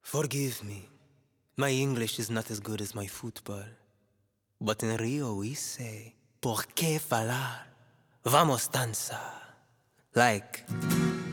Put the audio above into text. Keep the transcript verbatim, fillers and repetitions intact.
Forgive me. My English is not as good as my football. But in Rio we say, ¿por qué falar? Vamos danza. Like...